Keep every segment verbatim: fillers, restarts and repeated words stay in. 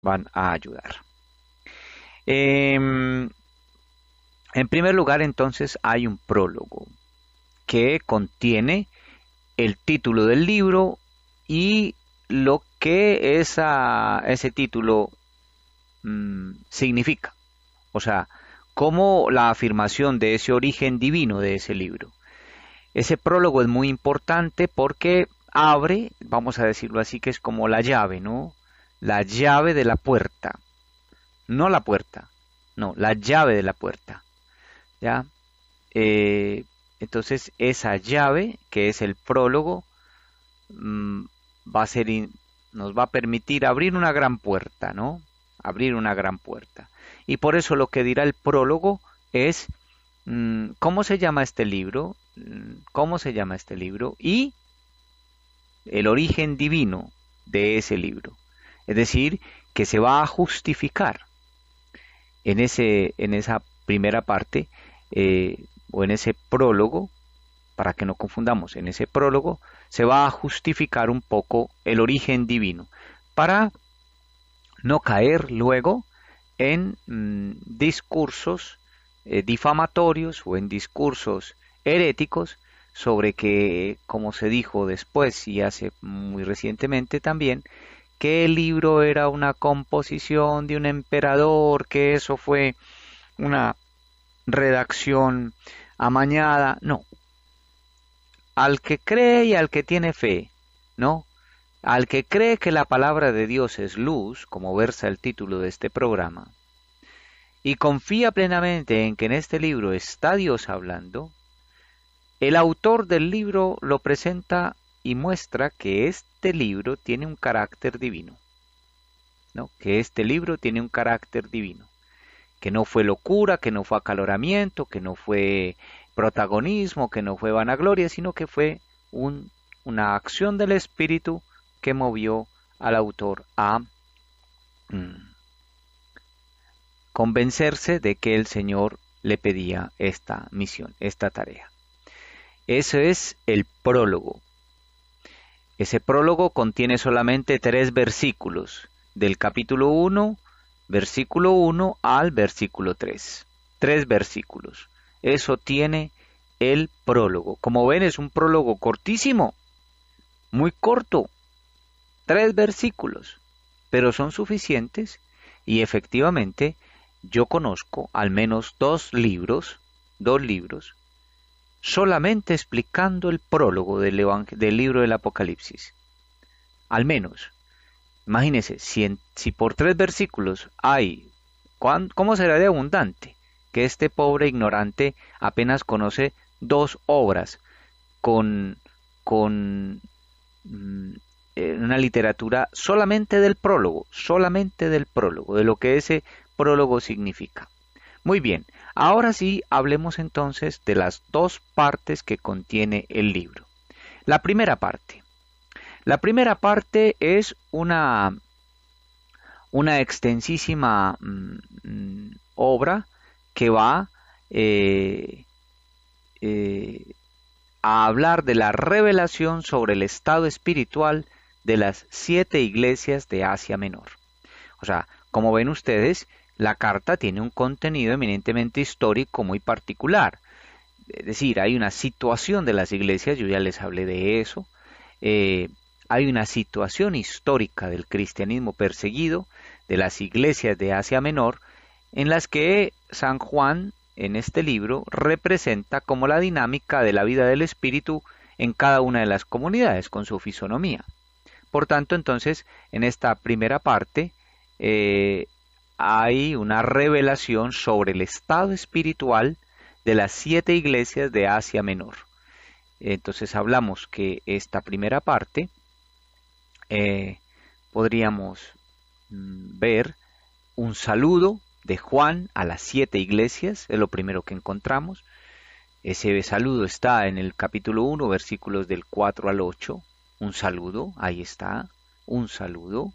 van a ayudar. Em, en primer lugar, entonces, hay un prólogo que contiene el título del libro y lo que esa, ese título mm, significa. O sea, como la afirmación de ese origen divino de ese libro. Ese prólogo es muy importante porque abre, vamos a decirlo así, que es como la llave, ¿no? La llave de la puerta. No la puerta, no, la llave de la puerta. ¿Ya? Eh, entonces, esa llave, que es el prólogo, mm, va a ser, in- nos va a permitir abrir una gran puerta, ¿no? Abrir una gran puerta. Y por eso lo que dirá el prólogo es, mm, ¿cómo se llama este libro? Mm, ¿Cómo se llama este libro? Y el origen divino de ese libro. Es decir, que se va a justificar en ese, en esa primera parte, eh, o en ese prólogo, para que no confundamos, en ese prólogo se va a justificar un poco el origen divino, para no caer luego en mm, discursos eh, difamatorios o en discursos heréticos sobre que, como se dijo después y hace muy recientemente también, que el libro era una composición de un emperador, que eso fue una redacción amañada. No, al que cree y al que tiene fe, ¿no? Al que cree que la palabra de Dios es luz, como versa el título de este programa, y confía plenamente en que en este libro está Dios hablando, el autor del libro lo presenta y muestra que este libro tiene un carácter divino, ¿no? Que este libro tiene un carácter divino, que no fue locura, que no fue acaloramiento, que no fue protagonismo, que no fue vanagloria, sino que fue un, una acción del Espíritu que movió al autor a mm, convencerse de que el Señor le pedía esta misión, esta tarea. Ese es el prólogo. Ese prólogo contiene solamente tres versículos, del capítulo uno, versículo uno al versículo tres. Tres versículos. Eso tiene el prólogo. Como ven, es un prólogo cortísimo, muy corto, tres versículos, pero son suficientes y efectivamente yo conozco al menos dos libros, dos libros, solamente explicando el prólogo del, evang- del libro del Apocalipsis. Al menos. Imagínense, si, en- si por tres versículos hay, ¿cuán- ¿cómo será de abundante que este pobre ignorante apenas conoce dos obras con, con mm, eh, una literatura solamente del prólogo, solamente del prólogo, de lo que ese prólogo significa? Muy bien, ahora sí hablemos entonces de las dos partes que contiene el libro. La primera parte. La primera parte es una, una extensísima mm, mm, obra que va eh, eh, a hablar de la revelación sobre el estado espiritual de las siete iglesias de Asia Menor. O sea, como ven ustedes, la carta tiene un contenido eminentemente histórico muy particular. Es decir, hay una situación de las iglesias, yo ya les hablé de eso. eh, Hay una situación histórica del cristianismo perseguido, de las iglesias de Asia Menor, en las que San Juan, en este libro, representa como la dinámica de la vida del espíritu en cada una de las comunidades, con su fisonomía. Por tanto, entonces, en esta primera parte, eh, hay una revelación sobre el estado espiritual de las siete iglesias de Asia Menor. Entonces hablamos que esta primera parte eh, podríamos mm, ver un saludo de Juan a las siete iglesias, es lo primero que encontramos. Ese saludo está en el capítulo uno, versículos del cuatro al ocho. Un saludo, ahí está, un saludo.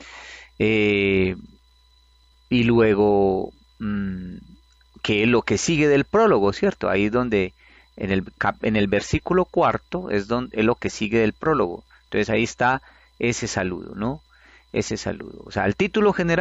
Eh, y luego, mmm, que es lo que sigue del prólogo, ¿cierto? Ahí es donde, en el, cap- en el versículo cuarto, es, donde, es lo que sigue del prólogo. Entonces ahí está ese saludo, ¿no? ese saludo. O sea, el título general